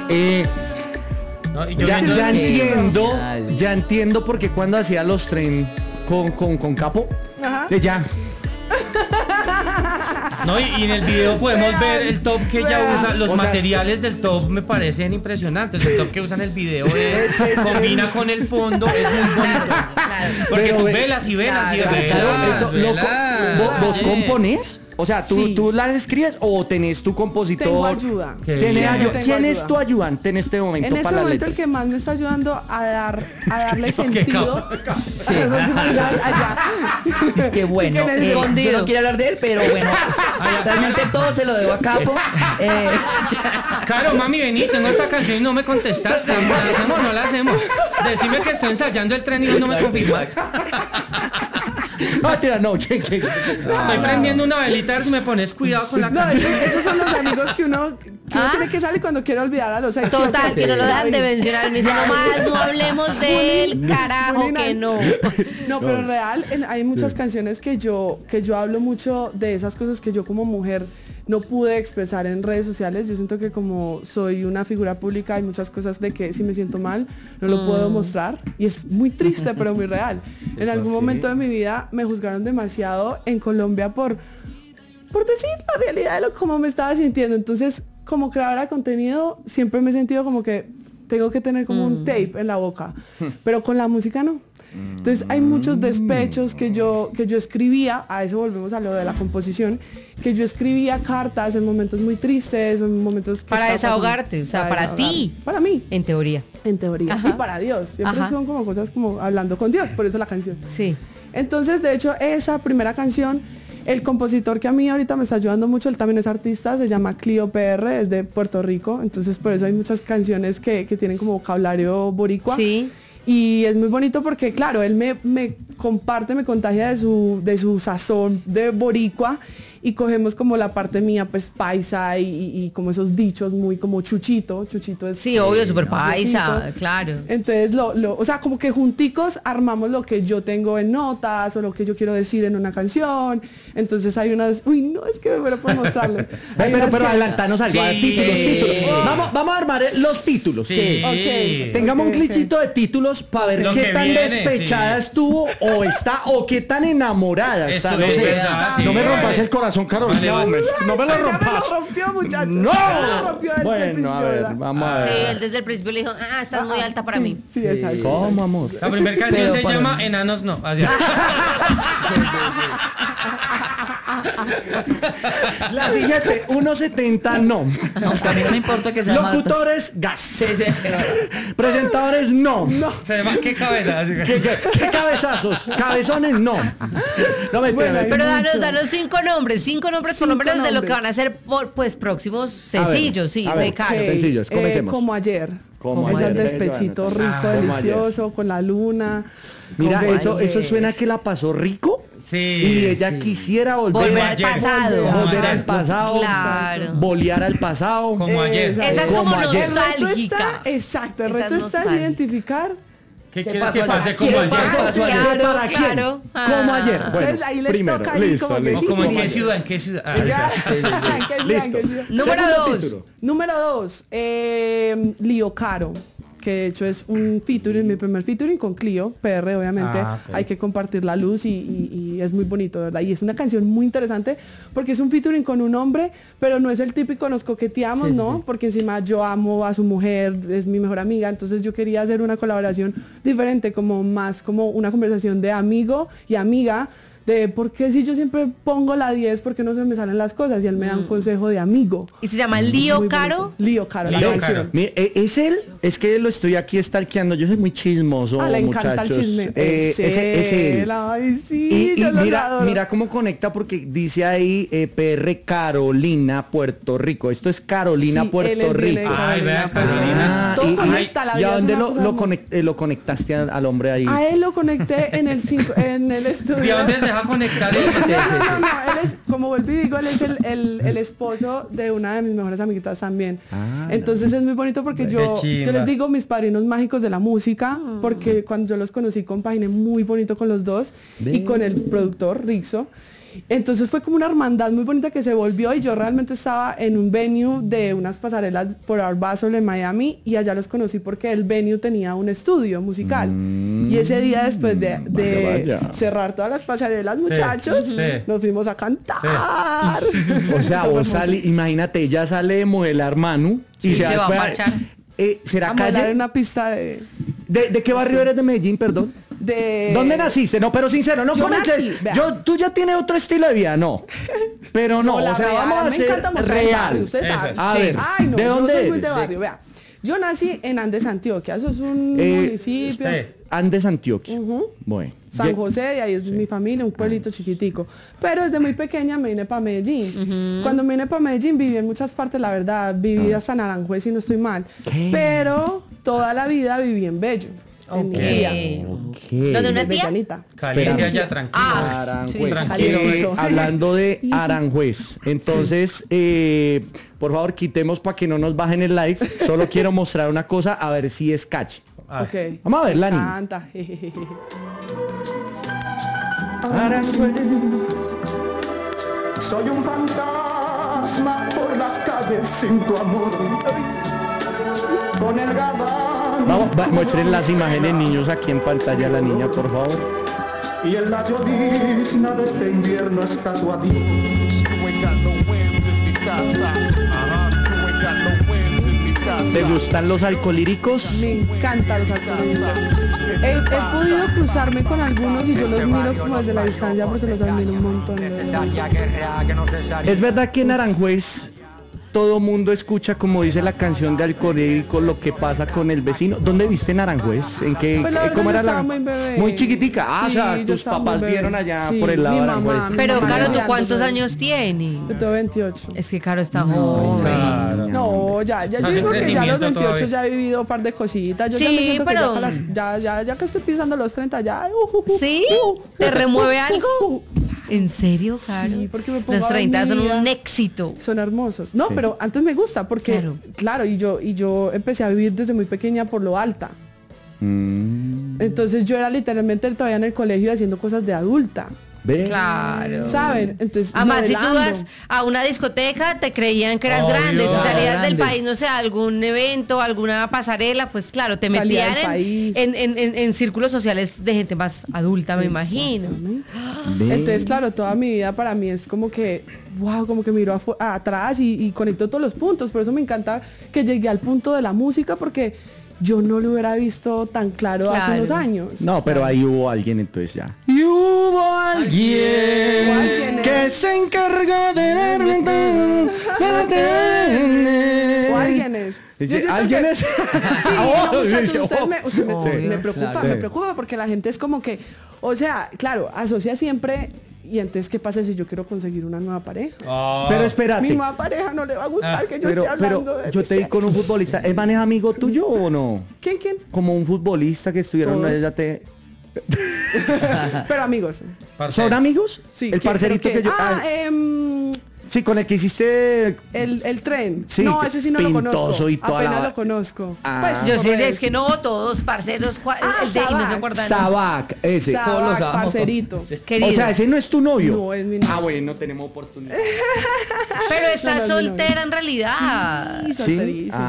No, ya entiendo porque cuando hacía los tren con Capo, ya. No, y en el video podemos ver el top que ella usa. Los materiales del top me parecen impresionantes. El top que usa en el video combina con el fondo, es muy bonito. Claro. Porque tú velas y velas y velas. ¿Vos componés? O sea, ¿tú las escribes o tenés tu compositor? Tengo ayuda. ¿Quién es tu ayudante en este momento? En este momento el que más me está ayudando a darle sentido. Sí. Es que bueno, yo no quiero hablar de él, pero bueno, realmente todo se lo debo a Capo. Claro, mami, vení, tengo esta canción y no me contestaste. ¿La hacemos o no la hacemos? Decime que estoy ensayando el tren y no me confirmas. No, estoy prendiendo una velita a ver si me pones cuidado con la canción. Esos son los amigos que uno tiene que salir cuando quiere olvidar a los ex. Total, que no lo dejan de mencionar. Me dice, no hablemos de él, carajo, que no. No, pero en real hay muchas canciones que yo hablo mucho de esas cosas que yo como mujer no pude expresar en redes sociales. Yo siento que como soy una figura pública hay muchas cosas de que si me siento mal no lo puedo mostrar y es muy triste pero muy real. En algún momento de mi vida me juzgaron demasiado en Colombia por decir la realidad de cómo me estaba sintiendo. Entonces, como creadora de contenido siempre me he sentido como que tengo que tener como un tape en la boca, pero con la música no. Entonces hay muchos despechos que yo escribía, a eso volvemos a lo de la composición, que yo escribía cartas en momentos muy tristes, en momentos que para desahogarte, o sea, para ti. Para mí. En teoría. Ajá. Y para Dios. Siempre son como cosas como hablando con Dios, por eso la canción. Sí. Entonces, de hecho, esa primera canción, el compositor que a mí ahorita me está ayudando mucho, él también es artista, se llama Clio PR, es de Puerto Rico, entonces por eso hay muchas canciones que tienen como vocabulario boricua. Sí. Y es muy bonito porque, claro, él me comparte, me contagia de su sazón de boricua y cogemos como la parte mía, pues, paisa y como esos dichos muy como chuchito es... Sí, obvio, súper paisa, chuchito. Claro. Entonces, o sea, como que junticos armamos lo que yo tengo en notas o lo que yo quiero decir en una canción. Entonces hay unas... Uy, no, es que me muero por mostrarlo. Pero adelantanos algo, títulos. Vamos a armar los títulos. Sí. Okay, Tengamos un clichito de títulos para ver qué tan despechada estuvo o está o qué tan enamorada está. No sé, no me rompas el corazón, Carol. No me lo rompas. Me lo rompió, muchachos. No. Me lo rompió Bueno, a ver, vamos a ver. Sí, él desde el principio le dijo, estás muy alta para mí. Sí, exacto. ¿Cómo, amor? La primera canción se llama Enanos No. Así. La siguiente, 1.70 no. También no me importa que sea Locutores gas. Sí. Presentadores no. Se llama ¿qué cabeza? ¿Qué cabezazos? Cabezones no. No me Bueno, pero danos 5 nombres por lo menos de lo que van a ser pues próximos sencillos, sí, de Caro. Sencillos, comencemos. Como ayer. Como ese ayer, despechito rico, delicioso, con la luna. Mira, eso suena que la pasó rico. Sí. Y ella quisiera volver al pasado. Volver al pasado. Claro. Bolear al pasado. Como ayer. Esa es como nostálgica. Exacto, el reto está en identificar ¿Qué quieres que pase como ayer? ¿Para quién? Como ayer. Bueno, ahí les primero, toca ahí listo. ¿Como en qué ciudad? ¿En qué ciudad? Listo. Número 2, Lío Caro, que de hecho es un featuring, mi primer featuring con Clio PR, obviamente. Okay. Hay que compartir la luz y es muy bonito, ¿verdad? Y es una canción muy interesante porque es un featuring con un hombre, pero no es el típico nos coqueteamos, ¿no? Sí. Porque encima yo amo a su mujer, es mi mejor amiga, entonces yo quería hacer una colaboración diferente, como más como una conversación de amigo y amiga, de por qué si yo siempre pongo la 10, por qué no se me salen las cosas, y él me da un consejo de amigo. ¿Y se llama Lío Caro? Lío Caro, la canción. ¿Es él? Es que lo estoy aquí stalkeando, yo soy muy chismoso, le muchachos. encanta el chisme. Es él. Ay, sí, y mira cómo conecta, porque dice ahí PR Carolina, Puerto Rico. Esto es Carolina, Puerto Rico. Ay, vea, Carolina. Todo conecta, la vida. ¿Y a dónde lo conectaste al hombre ahí? A él lo conecté en el estudio. ¿Y a dónde se deja conectar? No, él es, como vuelvo y digo, él es el esposo de una de mis mejores amiguitas también. Entonces es muy bonito porque yo les digo mis padrinos mágicos de la música, porque cuando yo los conocí compaginé muy bonito con los dos y con el productor Rixo. Entonces fue como una hermandad muy bonita que se volvió y yo realmente estaba en un venue de unas pasarelas por Art Basel en Miami y allá los conocí porque el venue tenía un estudio musical. Y ese día después de cerrar todas las pasarelas, muchachos, nos fuimos a cantar. O sea, vos imagínate, ella sale de modelar Manu y se va a marchar. ¿Será a calle? modelar en una pista de... ¿De qué barrio eres de Medellín, perdón? ¿Dónde naciste? No, pero sincero, no comentes. Tú ya tienes otro estilo de vida, no. Pero no, o sea, real, vamos a hacer real. Usted sabe. A ver, ay, no, ¿de dónde eres? Muy de barrio, vea. Yo nací en Andes, Antioquia. Eso es un municipio. Andes, Antioquia. Bueno. San José, y ahí es mi familia, un pueblito chiquitico. Pero desde muy pequeña me vine para Medellín. Cuando me vine para Medellín viví en muchas partes, la verdad. Viví hasta en Aranjuez, si no estoy mal. Pero toda la vida viví en Bello. ¿Dónde una tía? Caliente allá, tranquilo. Aranjuez. Hablando de Aranjuez. Entonces, por favor, quitemos para que no nos bajen el live. Solo quiero mostrar una cosa, a ver si es catchy. Okay. Vamos a ver, Lani. Canta. Aranjuez, soy un fantasma por las calles sin tu amor. Con el gabán. Muestren las imágenes, niños, aquí en pantalla, la niña, por favor. Y en la llovizna de este invierno está tu adiós. ¿Te gustan los alcolíricos? Me encantan los alcolíricos. He podido cruzarme con algunos y yo los miro como desde la distancia porque los admiro un montón. Es verdad que en Aranjuez todo mundo escucha, como dice la canción de Alcolírico, lo que pasa con el vecino. ¿Dónde viste en Aranjuez? ¿En qué? Pues ¿Cómo era la? Muy chiquitica. O sea, tus papás vieron allá por el lado de Aranjuez. Pero Caro, ¿tú cuántos años tienes? Yo tengo 28. Es que Caro está joven. Claro. No, ya yo digo que ya a los 28 todavía. ya he vivido un par de cositas. Yo Sí, ya me siento pero... que ya que estoy pisando los 30 ya. ¿Sí? ¿Te remueve algo? ¿En serio, Caro? Sí, porque me pongo los a ver 30 son mi vida. un éxito. Son hermosos. No, pero antes me gusta porque, claro, y yo empecé a vivir desde muy pequeña por lo alta. Entonces yo era literalmente todavía en el colegio haciendo cosas de adulta. ¿Ve? Claro. ¿Saben? Entonces, además, si tú modelando. vas a una discoteca, te creían que eras Obvio, grande. Si salías grande. del país, no sé, a algún evento, alguna pasarela, pues claro, te Salía metían del país. en círculos sociales de gente más adulta, me imagino. Entonces, claro, toda mi vida para mí es como que, wow, como que miro atrás y conecto todos los puntos. Por eso me encanta que llegué al punto de la música porque yo no lo hubiera visto tan claro hace unos años. No, pero ahí hubo alguien, entonces ya. Y hubo alguien que se encargó de darme ¿O alguien es? ¿Alguien es? Sí, no, muchachos, ustedes me preocupa porque la gente es como que, o sea, claro, asocia siempre. Y entonces, ¿qué pasa si yo quiero conseguir una nueva pareja? Pero espérate. Mi nueva pareja no le va a gustar que yo esté hablando de yo te vi con un futbolista. ¿El man es amigo tuyo o no? ¿Quién? Como un futbolista que estuvieron Todos. ya te... Pero amigos. ¿Son amigos? Sí. El parcerito que yo... sí, con el que hiciste... El tren. Sí, no, ese sí no lo conozco. Y toda apenas la... lo conozco. Pues yo sí sé, es que no todos, parceros, el de y no se acuerdan. Sabac, ese. Sabac, parcerito. Querido. O sea, ese no es tu novio. No, es mi novio. Bueno, tenemos oportunidad. Pero estás soltera en realidad. Sí, solterísimo.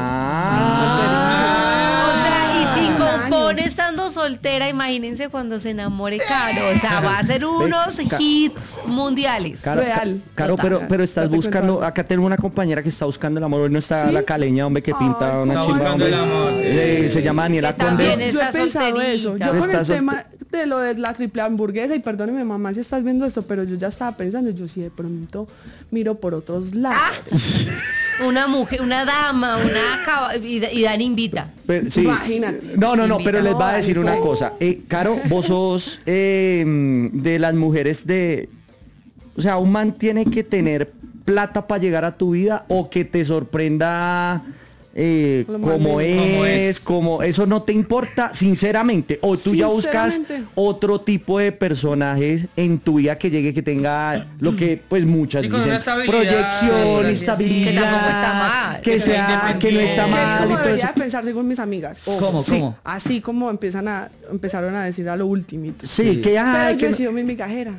O sea, y si compone estando soltera, imagínense cuando se enamore Caro. O sea, va a ser unos hits mundiales. Caro, pero estás buscando, acá tenemos una compañera que está buscando el amor, hoy no está la caleña, hombre, que pinta una chimba, hombre. Se llama Daniela Conde. Yo he pensado eso. Yo con el tema de lo de la triple hamburguesa, y perdóneme mamá si estás viendo esto, pero yo ya estaba pensando, yo sí de pronto miro por otros lados. Una mujer, una dama, y Dani invita. Pero, sí. Imagínate. No, pero les va a decir una cosa. Caro, vos sos de las mujeres de... O sea, un man tiene que tener plata para llegar a tu vida o que te sorprenda cómo es, eso no te importa, sinceramente, o tú ya buscas otro tipo de personajes en tu vida que llegue, que tenga lo que pues muchas dicen, proyección, estabilidad, que tampoco está mal, que no está mal, es como y todo debería eso. pensar según mis amigas. ¿Cómo? Así como empezaron a decir a lo ultimito. Sí, pero yo he sido muy migajera.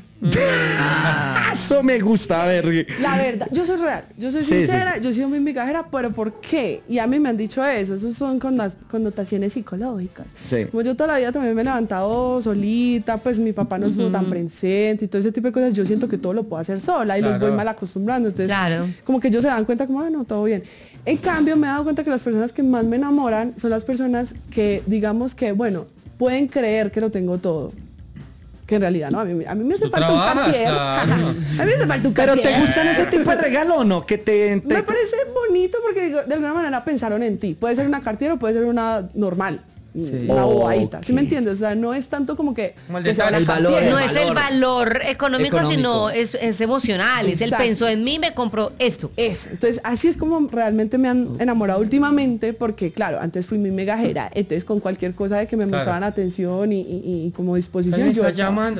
Eso me gusta, a ver. La verdad, yo soy real, yo soy sincera, yo he sido muy migajera, pero ¿por qué? Y a mí me han dicho eso son connotaciones psicológicas. Sí. Como yo toda la vida también me he levantado solita, pues mi papá no estuvo tan presente y todo ese tipo de cosas, yo siento que todo lo puedo hacer sola y los voy mal acostumbrando, entonces como que ellos se dan cuenta como, no, todo bien. En cambio, me he dado cuenta que las personas que más me enamoran son las personas que, digamos que, bueno, pueden creer que lo tengo todo. Que en realidad no, a mí me hace falta un cartier. A mí me hace falta un cartier. ¿Pero te gustan ese tipo de regalo o no? Me parece bonito porque de alguna manera pensaron en ti. Puede ser una cartier o puede ser una normal. Una bobadita, ¿sí me entiendes? O sea, no es tanto como que el valor, no es el valor económico, sino es emocional. Es el pensó en mí, me compró esto. Eso. Entonces, así es como realmente me han enamorado últimamente, porque claro, antes fui muy megajera, entonces con cualquier cosa de que me mostraban atención y como disposición, yo llamando.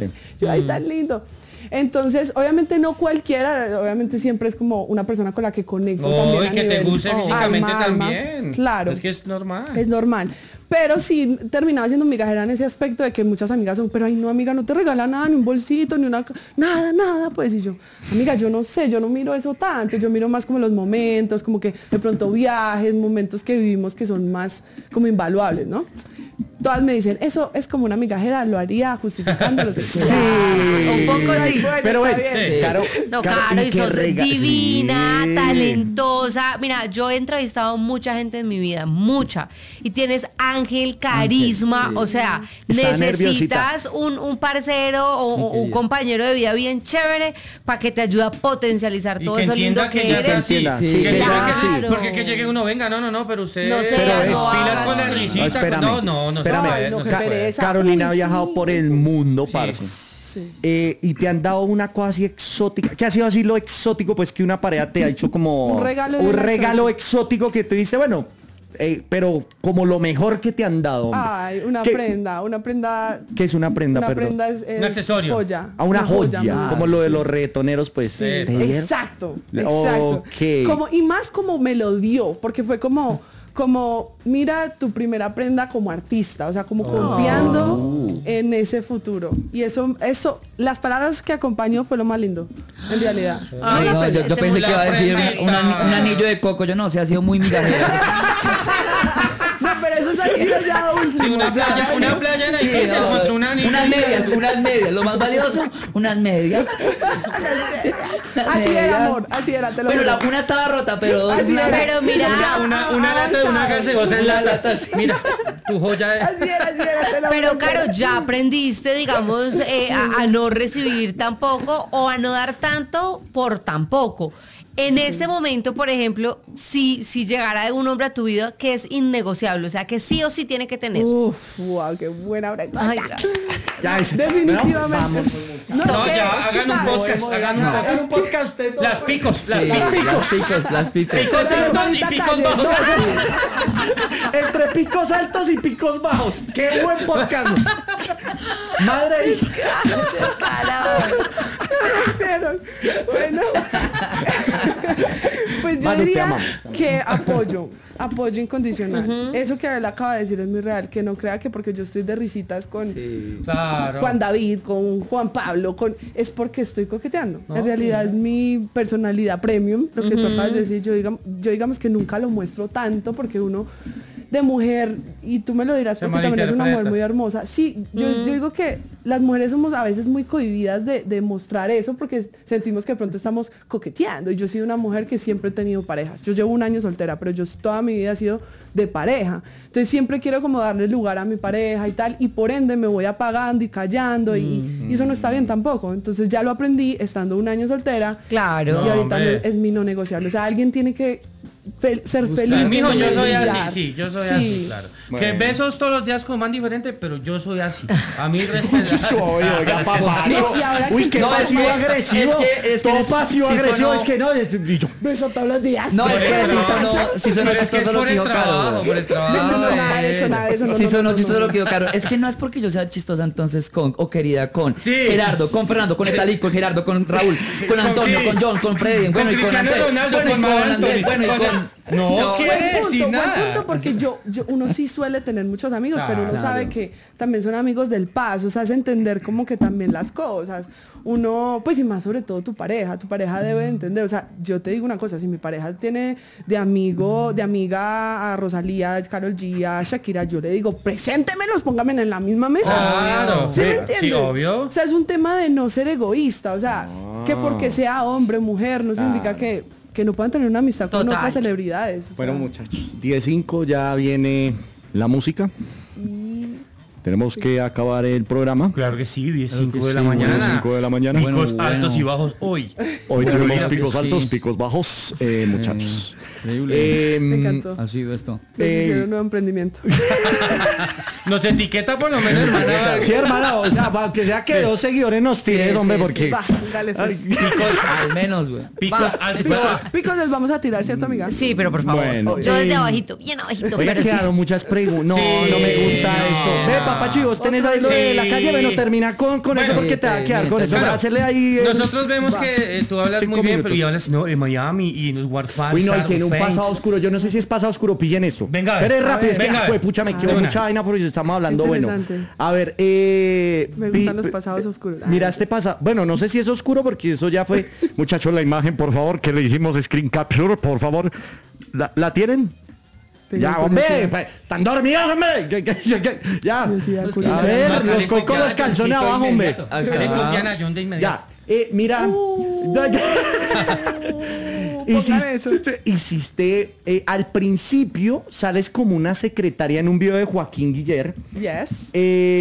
Yo ahí tan lindo. Entonces, obviamente no cualquiera, obviamente siempre es como una persona con la que conecto también a que nivel, te guste físicamente también. Claro. Es que es normal. Es normal. Pero sí terminaba siendo migajera en ese aspecto de que muchas amigas son, pero ay no, amiga, no te regala nada, ni un bolsito, ni una... Nada, pues. Y yo, amiga, yo no sé, yo no miro eso tanto, yo miro más como los momentos, como que de pronto viajes, momentos que vivimos que son más como invaluables, ¿no? Todas me dicen, eso es como una migajera, lo haría justificándolo. Sí. Un poco sí. Bueno, pero bueno, Caro, no, Caro, y sos divina, talentosa. Mira, yo he entrevistado mucha gente en mi vida, mucha. Y tienes ángel, carisma, o sea, está necesitas un parcero o un compañero de vida bien chévere para que te ayude a potencializar todo eso lindo que eres. Sí, claro. Porque que llegue uno, venga, no, pero usted no sé, pilas con la risita. Espérame. No, espérame. Carolina ha viajado por el mundo, parce. Sí. Y te han dado una cosa así exótica. ¿Qué ha sido así lo exótico? Pues que una pareja te ha hecho como un regalo exótico que tú dices, bueno, pero como lo mejor que te han dado, hombre. Ay, una prenda. ¿Qué es una prenda? Una prenda es un accesorio. Joya. Una joya, como lo de los reggaetoneros, pues. Sí. Exacto. Okay. Y más como me lo dio, porque fue como mira tu primera prenda como artista, o sea, como confiando en ese futuro. Y eso, las palabras que acompañó fue lo más lindo, en realidad. Yo pensé que iba a decir un anillo de coco, yo no sé, ha sido muy migajera. No, pero eso es aquí ya último. Sí, una playa en el que se encontró un anillo. Unas medias, lo más valioso, unas medias. Así era, amor, así era, te lo juro. Pero la una estaba rota, pero... Pero mira... Una lata de una gaseosa en la lata. Mira, tu joya de... Así era, te lo juro. Pero claro, ya aprendiste, digamos, a no recibir tampoco o a no dar tanto por tampoco. En este momento, por ejemplo, si llegara un hombre a tu vida que es innegociable, o sea, que sí o sí tiene que tener. Uf, wow, qué buena pregunta. Ay, definitivamente. No, ya, hagan un podcast. Las picos. Las picos. Picos altos y picos bajos. Entre picos altos y picos bajos. ¡Qué buen podcast! Madre Bueno, pues yo diría que apoyo incondicional. Eso que él acaba de decir es muy real, que no crea que porque yo estoy de risitas con Juan David, con Juan Pablo, es porque estoy coqueteando. En realidad es mi personalidad premium, lo que tú acabas de decir. Yo digamos que nunca lo muestro tanto porque uno de mujer, y tú me lo dirás porque también es una mujer muy hermosa. Sí, yo digo que las mujeres somos a veces muy cohibidas de mostrar eso porque sentimos que de pronto estamos coqueteando. Y yo he sido una mujer que siempre he tenido parejas. Yo llevo 1 año soltera, pero yo toda mi vida he sido de pareja. Entonces siempre quiero como darle lugar a mi pareja y tal, y por ende me voy apagando y callando y eso no está bien tampoco. Entonces ya lo aprendí estando 1 año soltera. Claro. Y ahorita es mi no negociable. O sea, alguien tiene que ser feliz. Mijo, yo soy brillar. así, sí, yo soy así, claro. Bueno. Que besos todos los días con man diferente, pero yo soy así. A mí respetar. Oiga, papá. Uy, qué No, pasivo agresivo. es que Todo sí pasivo agresivo. sonó- Es que no, y yo beso todos los días. No, es que sí sonó Pero es que es chistoso lo por que el dijo trabajo, Caro. por el trabajo. No, nada de eso, nada de eso. Sí sonó chistoso lo que dijo Caro. Es que no es porque yo sea chistosa entonces o querida con Sí. Gerardo, con Fernando, con Etalí, con Gerardo, con Raúl, con Antonio, sí. con John, con Freddy, bueno, y con Cristiano Andrés, Ronaldo, bueno, y con con Marc Andrés, Anthony, bueno, y con- con... No, ¿qué? Buen Sin punto, nada. buen punto, porque uno sí suele tener muchos amigos, pero uno Claro. sabe que también son amigos del paso, o sea, es entender como que también las cosas. Uno, pues y más sobre todo tu pareja debe entender, o sea, yo te digo una cosa, si mi pareja tiene de amiga a Rosalía, a Karol G, a Shakira, yo le digo, preséntemelos, pónganme en la misma mesa. Claro. ¿Sí me Sí, entiendes? sí, obvio. O sea, es un tema de no ser egoísta, o sea, que porque sea hombre, mujer, no significa que no puedan tener una amistad con Total. otras celebridades. o Bueno, sea. muchachos, 10:05 ya viene la música. Tenemos que acabar el programa. Claro que sí, 10:05 Claro que de la sí, mañana. 10:05 de la mañana. Picos Bueno, altos bueno. y bajos hoy. Hoy Bueno, tuvimos mira, picos sí. altos, picos bajos, muchachos. Increíble. Me encantó. Así ve esto. Les hicieron eh, un nuevo emprendimiento. Nos etiqueta por lo menos, hermana. Sí, hermana, o sea, para que sea que 2 seguidores nos tires, Sí, hombre, sí, porque... Va, dale, pues. Al menos, güey. Picos altos. Picos les vamos a tirar, ¿cierto, amiga? Sí, pero por favor. Bueno, Yo desde eh, abajito, bien abajito, Oiga, pero sí. quedaron muchas preguntas. No, Sí, no me gusta no. eso. Ve, papachi, vos tenés ahí lo de la Sí. calle, bueno, termina con Bueno, eso porque te va a quedar con eso. Claro. Hacerle ahí... Nosotros vemos que tú hablas 5 muy bien, minutos. pero y hablas no, en Miami y nos Warfare. Uy, no, y tiene un pasado oscuro. Yo no sé si es pasado oscuro. Pillen esto. Venga, a ver. Pero es rápido. A Es ver, que, venga, a ver. pucha, me quedó de una. mucha vaina porque estamos hablando, bueno. Interesante. A ver, Me gustan los pasados oscuros. Mira este pasado. Bueno, no sé si es oscuro porque eso ya fue. Muchachos, la imagen, por favor, que le hicimos screen capture, por favor. ¿La tienen? Tengo Ya, hombre, curiosidad. están dormidos, hombre. Ya. Curiosidad, A curiosidad. ver, los coy con los calzones abajo, hombre. Le copian a John de inmediato. Ya, mira. Póngame eso. Hiciste al principio sales como una secretaria en un video de Joaquín Guiller. Yes.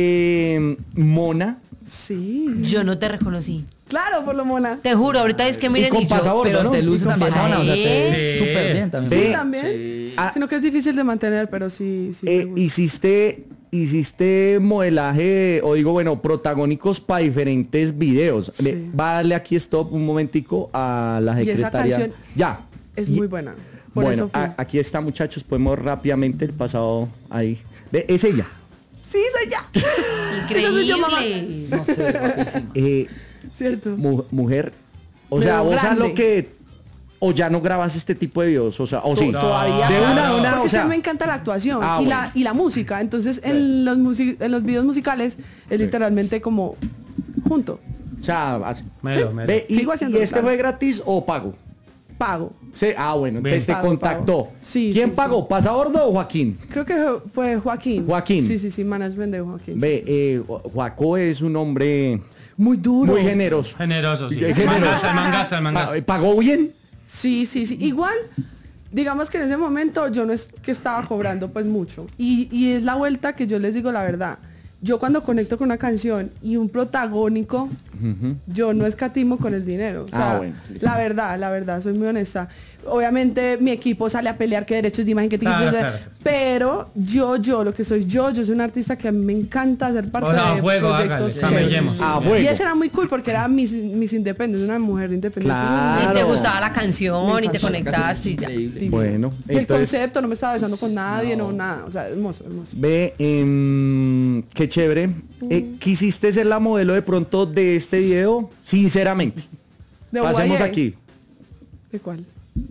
Mona. Sí. Yo no te reconocí. Claro, por lo mona. Te juro, ahorita es que miren con y yo. pasabordo, Pero ¿no? te luce Y con también, pasabordo. Mona, o sea, te Sí. ves súper bien también. Ve. Sí, también. Sí. Sino que es difícil de mantener, pero sí. me gusta. Hiciste modelaje, o digo, bueno, protagónicos para diferentes videos. Sí. Va a darle aquí stop un momentico a la Y esa secretaria. canción Ya. Es Y- muy buena. Por Bueno, eso fui. aquí está, muchachos. Podemos rápidamente el pasado ahí. Ve, es ella. Sí, soy ya. Esa soy yo, mamá. Increíble. No sé, guapísimo. Cierto. Mujer. O Me sea, veo vos sabes grande. lo que... O ya no grabas este tipo de videos, o sea, o sí. Todavía. De una, Porque o sea. sí me encanta la actuación Ah, y, bueno. y la música. Entonces, en los videos musicales es literalmente como junto. O sea, así. Mero. Ve, Sigo haciéndolo, ¿y este claro. fue gratis o pago? Pago. Sí, bueno, Ven. entonces te Pago, contactó. pago. Sí, ¿Quién sí, pagó? sí. ¿Pasabordo o Joaquín? Creo que fue Joaquín. Joaquín. Sí, management de Joaquín. sí, Ve, sí. Joaco es un hombre Muy duro. muy generoso. Generoso, sí. Generoso. El mangazo. ¿Pagó bien? Sí. Igual, digamos que en ese momento yo no es que estaba cobrando pues mucho. Y es la vuelta que yo les digo la verdad. Yo cuando conecto con una canción y un protagónico, yo no escatimo con el dinero. O sea, bueno, listo. la verdad, soy muy honesta. Obviamente mi equipo sale a pelear qué derechos de imagen, Claro. pero yo, lo que soy yo soy una artista que me encanta ser parte Hola, de fuego, proyectos hágale, chéveres. camellemos. A fuego. Y ese era muy cool porque era mis independientes, una mujer independiente. Claro. Y te gustaba la canción Me y te encanta. conectaste y ya. Increíble. Divino. Bueno, Y el entonces- concepto, no me estaba besando con nadie, no, nada. O sea, hermoso. Ve, qué chévere. ¿Quisiste ser la modelo de pronto de este video? Sinceramente. De Pasemos YA. aquí. ¿De cuál?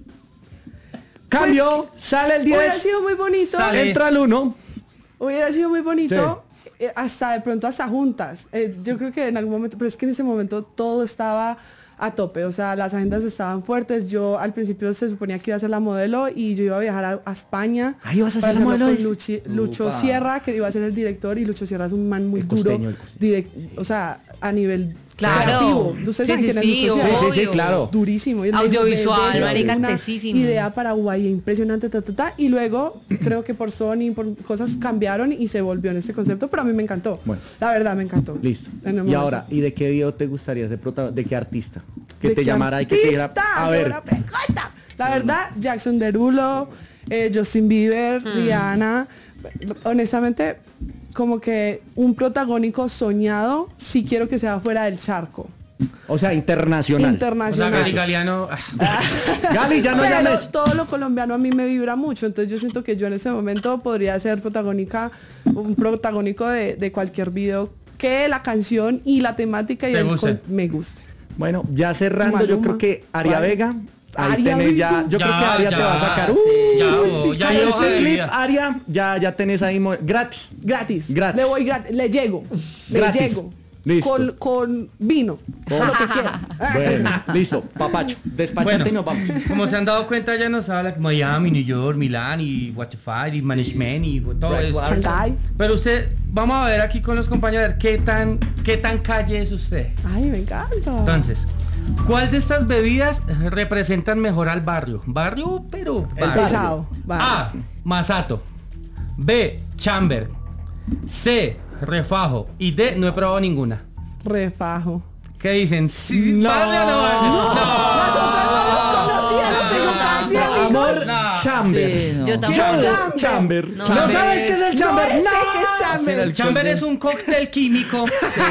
Cambio, sale el Hubiera 10, sido muy bonito. Sale. entra el 1. Hubiera sido muy bonito. Hasta de pronto hasta juntas. Yo creo que en algún momento, pero es que en ese momento todo estaba a tope, o sea, las agendas estaban fuertes. Yo al principio se suponía que iba a ser la modelo y yo iba a viajar a España. Ah, ¿ibas a para ser la hacerlo modelo? con Lucho Upa. Sierra, que iba a ser el director, y Lucho Sierra es un man muy El duro, costeño, el costeño. o sea, a nivel Claro. creativo. ¿Ustedes saben Sí, quién es sí, Lucho sí, Sierra? Sí, claro. Durísimo. Y él me dijo, Audiovisual, "Ve, marica, una tesísimo". idea para Guaya impresionante, Y luego creo que por Sony, por cosas cambiaron y se volvió en este concepto, pero a mí me encantó. Bueno. La verdad, me encantó. Listo. En el Y momento. ahora, ¿y de qué video te gustaría ser protagonista? ¿De qué artista? Que ¿De te qué llamara y que te dijera, artista? a ¡Qué ver, buena pregunta! La verdad, Jackson Derulo, Justin Bieber, Rihanna, honestamente, como que un protagónico soñado, sí quiero que sea fuera del charco. O sea, internacional. Internacional. O sea, Gali Galiano. Gali, ya no Pero llames. todo lo colombiano a mí me vibra mucho, entonces yo siento que yo en ese momento podría ser un protagónico de cualquier video que la canción y la temática y me guste. Bueno, ya cerrando, yo creo que Aria Vega. Ahí Aria tenés Vega. yo creo que Aria te va a sacar. Ya ese clip, Aria, ya tenés ahí gratis. Gratis. Gratis. Le voy gratis. Le llego. Gratis. Le llego. Listo. Con vino. Con lo que quiera. Bueno, listo, papacho. Despachate y nos vamos. Como se han dado cuenta, ya nos habla Miami, New York, Milán y Watchfire y Management y todo eso. Shanghai. Pero usted, vamos a ver aquí con los compañeros, ¿qué tan calle es usted? Ay, me encanta. Entonces, ¿cuál de estas bebidas representan mejor al barrio? Barrio, pero barrio. Pesado. A, Masato. B, Chamber. C, Refajo. Y D, no he probado ninguna. Refajo. ¿Qué dicen? ¿Sí, No. ¿vale o no vale? No. Las otras no las conocía, no tengo calle. Amor, No. Chamber. Sí, no. Yo tampoco. Chamber. No. ¿No sabes qué es el Chamber? No sé qué es Chamber. El Chamber es un cóctel químico.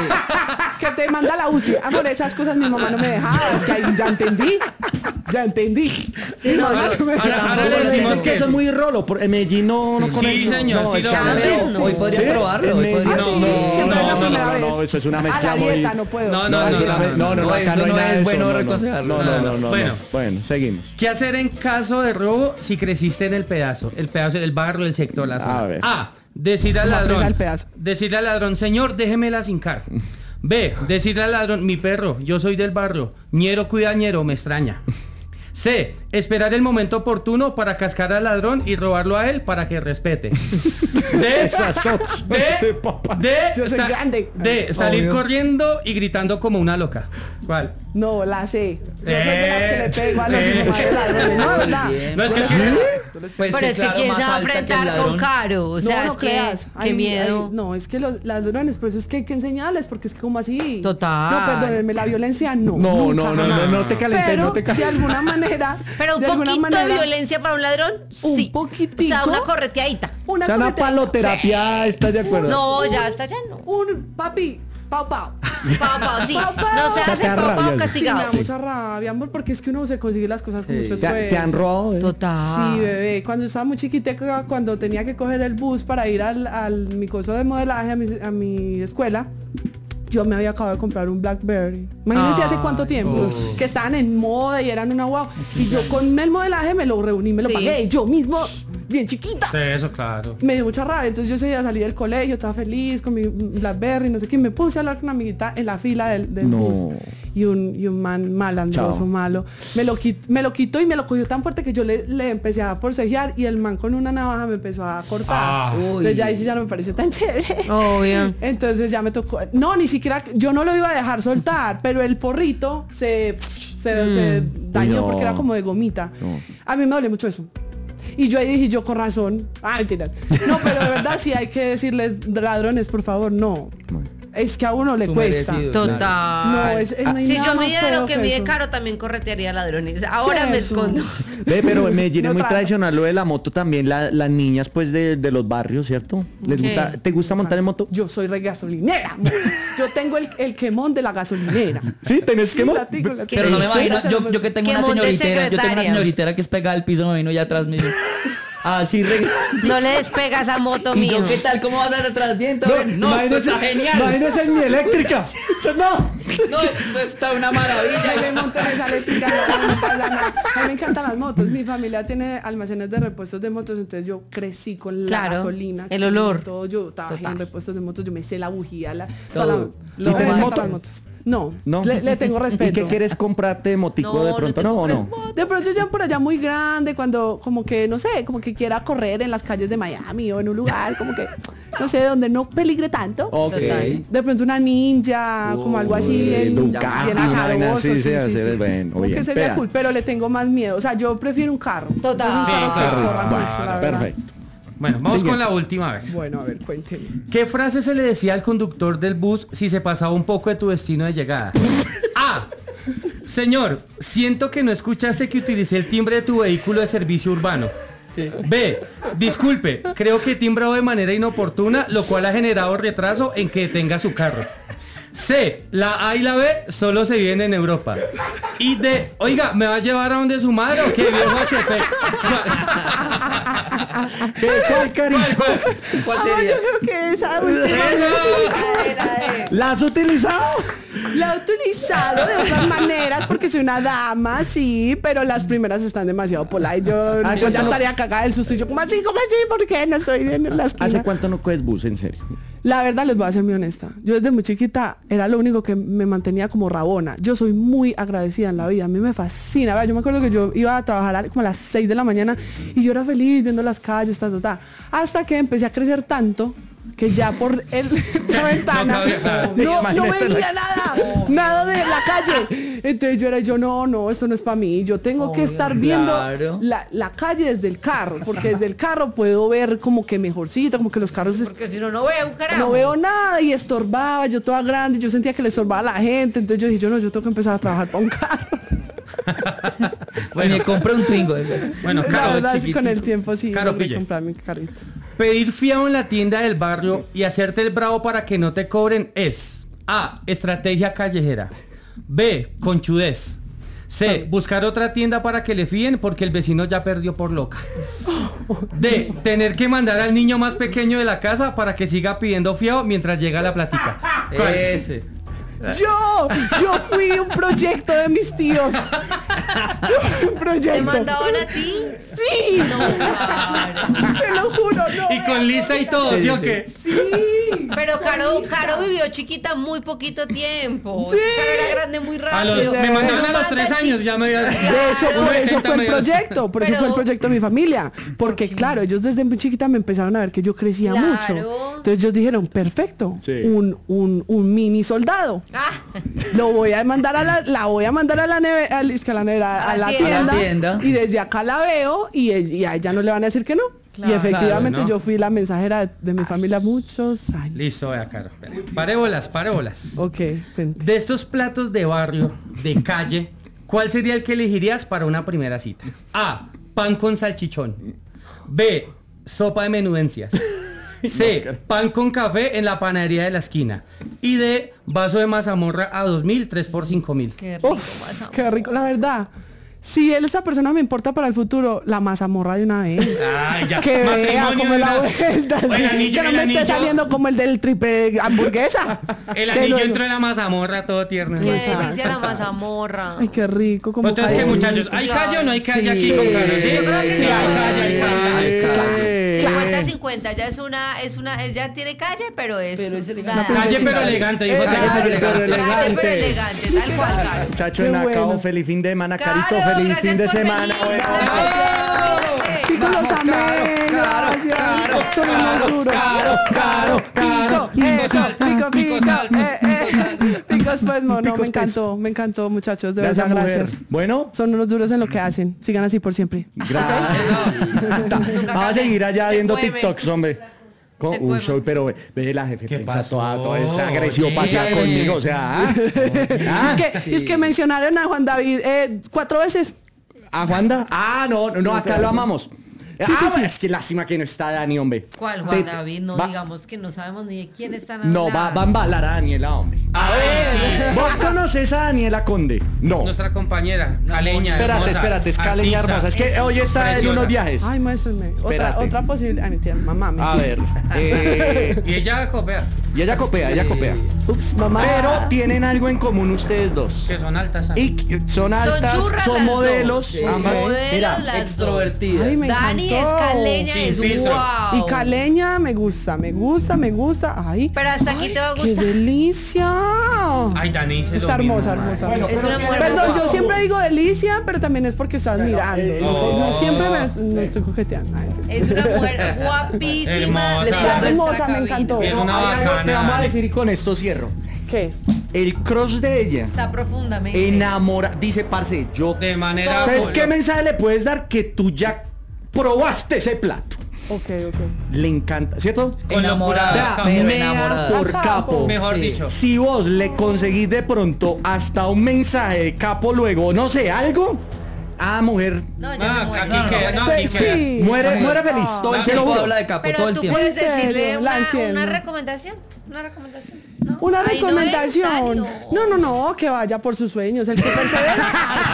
Que te manda la UCI. Amor, esas cosas mi mamá no me dejaba. Es que ahí ya entendí. Ya entendí. Sí, no, yo Ahora le Es decimos que eso es muy rolo. En Medellín no Sí, conecto. señor, No, sí es lo Chamber. conozco. Pero hoy podrías ¿Sí? probarlo. En Hoy Medellín. podrías... sí, siempre es la primera vez. No, eso es una mezcla A la muy... dieta no puedo. No, No, no, no, acá eso no hay no nada es de eso, bueno no, no. reconciliarlo. No. Bueno. Bueno, seguimos. ¿Qué hacer en caso de robo si creciste en el pedazo? El pedazo del barrio, el sector, la zona. A ver. A. Decir al Más presa ladrón. al pedazo. Decirle al ladrón, señor, déjemela sincar. B. Decirle al ladrón, mi perro, yo soy del barrio. Ñero cuida ñero, me extraña. C. Esperar el momento oportuno para cascar al ladrón y robarlo a él para que respete. D. Esas opciones de papá. D. Yo soy grande. D. Salir Obvio. corriendo y gritando como una loca. ¿Cuál? No, la sé. Yo soy de las que le pego a los hijos de ladrones. No, ¿verdad? Bien. No, es que Pues Pero sí, es que claro, quién más se va a alta que el enfrentar con ladrón. Caro. O sea, no, es no que creas. qué miedo. No, es que los ladrones, por eso es que hay que enseñarles, porque es que como así. Total. No, perdónenme, la violencia no. No, nunca, no jamás. te calentes, Pero no te de calentes. alguna manera. Pero un de alguna poquito de manera, violencia para un ladrón, Un sí. poquitico. O sea, una correteadita. Una O sea, una correteadita. paloterapia, ¿estás de acuerdo? No, ya está, ya no. Un papi, pau. Papá, sí. Pau, pau. No se hace Saca papá rabia, o sí. Sí, me castigado. da mucha rabia, amor, porque es que uno se consigue las cosas con mucho esfuerzo. ¿Te han robado? Total. Sí, bebé. Cuando estaba muy chiquita, cuando tenía que coger el bus para ir al mi curso de modelaje, a mi escuela, yo me había acabado de comprar un BlackBerry. Imagínense hace cuánto tiempo. Que estaban en moda y eran una guau. Y yo con el modelaje me lo reuní, me lo Sí. pagué. Yo mismo, bien chiquita. Sí, eso, claro. Me dio mucha rabia. Entonces yo ese día salí del colegio, estaba feliz con mi BlackBerry, no sé qué. Me puse a hablar con una amiguita en la fila del No. bus. Y un man malandroso, Chao. malo. Me lo quitó y me lo cogió tan fuerte que yo le empecé a forcejear y el man con una navaja me empezó a cortar. Ah. Entonces ya ahí sí ya no me pareció tan chévere. Obvio. Entonces ya me tocó. No, ni siquiera. Yo no lo iba a dejar soltar, pero el forrito se dañó No. porque era como de gomita. No. A mí me dolió mucho eso. Y yo ahí dije, yo con razón. Ah, mentiras. No, pero de verdad sí hay que decirles, ladrones, por favor, no. Es que a uno le Su cuesta. merecido. Total. No, no hay Si nada yo más midiera feo lo que que mide eso. Caro, también corretearía ladrones. Ahora Sí, me eso. escondo. Ve, pero en Medellín No es muy trae. tradicional lo de la moto también, las niñas pues de los barrios, ¿cierto? ¿Les Ok. gusta, ¿te gusta montar en moto? Yo soy re gasolinera. amor. Yo tengo el quemón de la gasolinera. Sí, tenés Sí, que la tengo, la tengo. Pero no me Sí, imagino, la tengo. yo que tengo una Que monte señoritera, yo tengo una secretaria. señoritera que es pegada al piso, me vino ya atrás mío. Así No le despega esa moto Y mío. yo, ¿qué tal? ¿Cómo vas a detrás? Bien, todo bien. No, esto imagínese- está genial. Imagínese en mi eléctrica. No. No, esto está una maravilla. Ahí me monto en esa eléctrica, no pasa nada. A mí me encantan las motos. Mi familia tiene almacenes de repuestos de motos, entonces yo crecí con la Claro, gasolina. el con olor. Todo, yo trabajé Total. en repuestos de motos, yo me sé la bujía, Todo. ¿Y tenés tenés moto? las motos? No, No. Le tengo ¿Y respeto. qué quieres comprarte motico No, de no pronto? te ¿No o compres no? moto. De pronto ya por allá muy grande, cuando como que, no sé, como que quiera correr en las calles de Miami o en un lugar, como que, no sé, donde no peligre tanto. Ok. Total. De pronto una ninja, como algo así bien, Ducati, bien una vaina azaroso. así, hacer, bueno, Como bien. que sería Vea. cool, pero le tengo más miedo. O sea, yo prefiero un carro. Total. Un carro Sí, que claro. corra Bueno, mucho, la verdad. perfecto. Bueno, vamos Siguiente. con la última vez. Bueno, a ver, cuénteme. ¿Qué frase se le decía al conductor del bus si se pasaba un poco de tu destino de llegada? A. Señor, siento que no escuchaste que utilicé el timbre de tu vehículo de servicio urbano. Sí. B, disculpe, creo que he timbrado de manera inoportuna, lo cual ha generado retraso en que detenga su carro. C, la A y la B solo se viven en Europa. Y D, oiga, ¿me va a llevar a donde su madre o qué, viejo HP? ¿Cuál, Carito? ¿Cuál sería? Yo creo que esa última. ¿La has utilizado? La he utilizado de otras maneras porque soy una dama, sí, pero las primeras están demasiado polite. Yo ya estaría cagada del susto y yo, ¿cómo así? ¿Por qué no estoy en la esquina? ¿Hace cuánto no coges bus, en serio? La verdad, les voy a ser muy honesta. Yo desde muy chiquita era lo único que me mantenía como rabona. Yo soy muy agradecida en la vida. A mí me fascina. Yo me acuerdo que yo iba a trabajar como a las 6 de la mañana y yo era feliz viendo las calles, hasta que empecé a crecer tanto que ya por la ventana no veía nada de la calle. Entonces no, esto no es para mí. Yo tengo que estar viendo la calle desde el carro, porque desde el carro puedo ver como que mejorcito, como que los carros... Porque si no veo un carajo. No veo nada y estorbaba, yo toda grande, yo sentía que le estorbaba a la gente, entonces yo dije, yo tengo que empezar a trabajar para un carro. Bueno, me compré un Twingo. Bueno, la verdad, sí, con el tiempo sí, logré comprar mi carrito. Pedir fiado en la tienda del barrio y hacerte el bravo para que no te cobren es A, estrategia callejera. B, conchudez. C, buscar otra tienda para que le fíen porque el vecino ya perdió por loca. D, tener que mandar al niño más pequeño de la casa para que siga pidiendo fiado mientras llega la platica. ¿Cuál? Ese. Yo fui un proyecto de mis tíos. ¿Te mandaban a ti? Sí. No, claro. Te lo juro, no. Y con Lisa y todo, ¿sí o qué? Sí. Pero Caro vivió chiquita muy poquito tiempo. Sí. Caro era grande muy rápido. Me mandaron a los 3 años, ya me... De hecho, por eso fue el proyecto. Por eso fue el proyecto de mi familia. Porque claro, ellos desde muy chiquita me empezaron a ver que yo crecía mucho. Entonces ellos dijeron, perfecto, sí. un mini soldado. Lo voy a mandar a la voy a mandar a la tienda. Y desde acá la veo y a ella no le van a decir que no. Claro, y efectivamente claro, ¿no? Yo fui la mensajera de mi familia muchos años. Listo, vea, Caro. Pare bolas. Ok, vente. De estos platos de barrio, de calle, ¿cuál sería el que elegirías para una primera cita? A, pan con salchichón. B, sopa de menudencias. C, pan con café en la panadería de la esquina. Y D, vaso de mazamorra a 2.000, 3 por 5.000. Qué rico, mazamorra. Qué rico, la verdad. Si esa persona me importa para el futuro, la mazamorra de una vez. Ay, ya. Que vea como la vuelta. Sí, que no me esté saliendo como el del triple hamburguesa. El anillo entró en la mazamorra todo tierno. Qué delicia la mazamorra. Ay, qué rico. Como entonces, ¿qué, muchachos? ¿Hay calle o no hay calle aquí con Caro? Sí, yo creo que sí hay calle. 50-50, ya tiene calle, pero es elegante. Calle pero elegante. Calle pero elegante, tal cual, Caro. Muchachos, en acabo, feliz fin de semana, Carito, feliz fin de semana. Chicos, los amé. Son unos duros. Caro. Picos, pues, no, me encantó, muchachos, de verdad, gracias. Bueno. Son unos duros en lo que hacen. Sigan así por siempre. Gracias. Vamos a seguir allá viendo TikToks, hombre. Un show, pero ve la jefe prensa toda esa agresión pasada conmigo, o sea. Es que mencionaron a Juan David 4 veces. ¿A Juanda? No, acá lo amamos. Sí. Es que lástima que no está Dani, hombre. ¿Cuál Juan David? No digamos que no sabemos ni de quién están hablando. No, va a embalar a Daniela, hombre. A ver, sí. ¿Vos conoces a Daniela Conde? No. Nuestra compañera, caleña. Espérate, es caleña hermosa. Es que hoy está en unos viajes. Ay, muéstrenme. Otra posible. Mamá, a ver. Y ella copea. Ella copea. Ups, mamá. Pero tienen algo en común ustedes dos. Que son altas. Son altas, son modelos. Sí. Ambas. Mira, extrovertidas. Ay, me Dani es caleña, es wow. Y caleña me gusta. Ay. Pero hasta aquí te va a gustar. ¡Qué delicia! Ay, Dani está hermosa. Bueno, es una mujer. Perdón, yo siempre digo delicia, pero también es porque estás mirando. No siempre me estoy coqueteando. Es una mujer guapísima. Hermosa, me encantó. Es una bacana. Te vamos a decir y con esto cierro. ¿Qué? El crush de ella está profundamente enamora. Dice, parce, yo de manera. ¿Sabes qué mensaje le puedes dar? Que tú ya probaste ese plato. Ok. Le encanta, ¿cierto? Enamorada, mea por capo. Mejor Sí. dicho. Si vos le conseguís de pronto hasta un mensaje de capo luego, no sé, algo, mujer, No, ya se muere. aquí queda, no, aquí queda. Sí. muere feliz. Todo el Se lo tiempo juro. habla de capo, todo Pero el tú tiempo. puedes ¿En serio? decirle La una entiendo. recomendación. ¿No? Una Ahí no es recomendación. necesario. No, que vaya por sus sueños. El que persevera.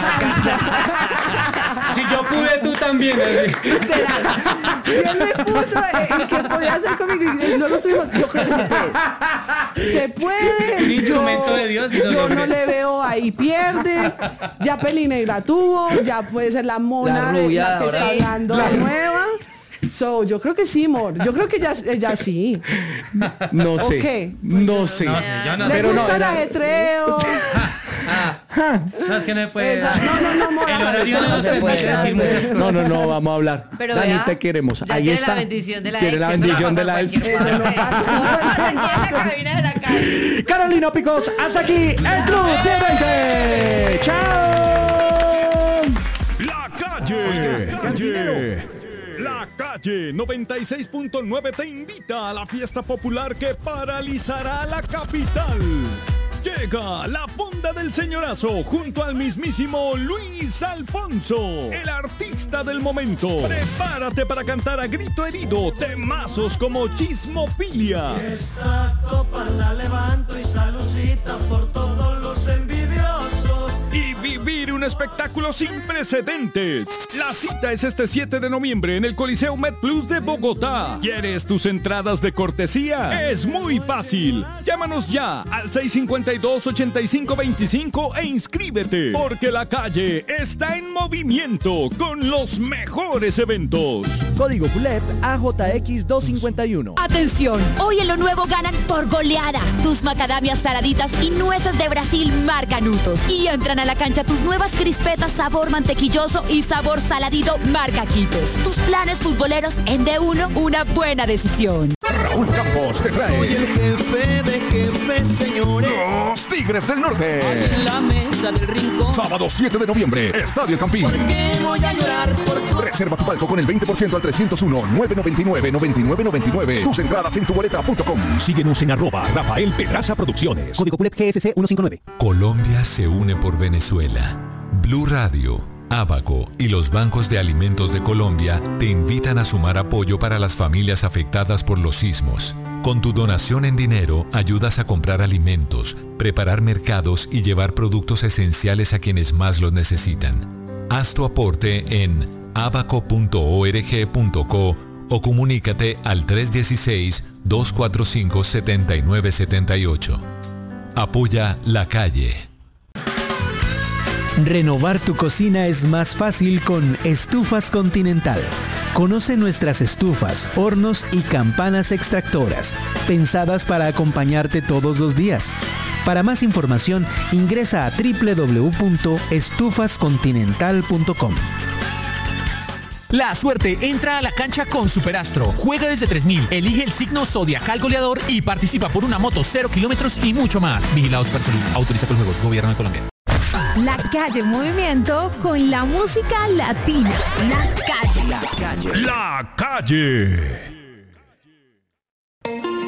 Si yo pude, tú también. Y él me puso el que podía hacer conmigo y luego estuvimos. Yo creo que se puede. Se puede. Un instrumento de Dios y lo yo logré. no le veo ahí pierde. Ya Pelinegra tuvo. Ya puede ser la mona La rubia, la que está ahora. hablando la nueva. Yo creo que sí, amor. Yo creo que ya sí. No sé. Ok. No sé. No sé, yo no Le sé. Pero gusta el era- ajetreo. No, es que no puede. No, amor. El horario no No nos se permite puede, decir no se muchas cosas. No, vamos a hablar. Pero Dani, vea, te queremos. ya Ahí tiene está. la bendición de la Tiene ex, la eso no bendición pasa de la en ex. cualquier Eso no parte. pasa. Eso no pasa aquí en la cabina de la calle. Carolina Picos, hasta aquí el Club de 20. ¡Chao! La calle 96.9 te invita a la fiesta popular que paralizará la capital. Llega la Fonda del Señorazo junto al mismísimo Luis Alfonso, el artista del momento. Prepárate para cantar a grito herido temazos como Chismofilia. Esta copa la levanto y salucita por todos los envidiosos. Y vivir un espectáculo sin precedentes. La cita es este 7 de noviembre en el Coliseo MedPlus de Bogotá. ¿Quieres tus entradas de cortesía? Es muy fácil. Llámanos ya al 652-8525 e inscríbete, porque la calle está en movimiento con los mejores eventos. Código PULEP AJX251. Atención, hoy en lo nuevo ganan por goleada. Tus macadamias saladitas y nueces de Brasil marca Nutos. Y entran a la cancha tus nuevas crispetas sabor mantequilloso y sabor saladito marca Quitos. Tus planes futboleros en D1, una buena decisión. Raúl Campos te trae Soy el jefe de jefes, señores. Los Tigres del Norte. La mesa del rincón. Sábado 7 de noviembre, Estadio Campín. ¿Por qué voy a llorar por tu... Reserva tu palco con el 20% al 301-999-9999. Tus entradas en tuboleta.com. Síguenos en @Rafael Pedraza Producciones. Código PULEP GSC 159. Colombia se une por Venezuela. Blue Radio, Abaco y los bancos de alimentos de Colombia te invitan a sumar apoyo para las familias afectadas por los sismos. Con tu donación en dinero ayudas a comprar alimentos, preparar mercados y llevar productos esenciales a quienes más los necesitan. Haz tu aporte en abaco.org.co o comunícate al 316-245-7978. Apoya La Calle. Renovar tu cocina es más fácil con Estufas Continental. Conoce nuestras estufas, hornos y campanas extractoras, pensadas para acompañarte todos los días. Para más información, ingresa a www.estufascontinental.com. La suerte entra a la cancha con Superastro. Juega desde 3.000, elige el signo zodiacal goleador y participa por una moto 0 kilómetros y mucho más. Vigilados por Salud. Autoriza con juegos. Gobierno de Colombia. La calle en movimiento con la música latina. La calle. La calle.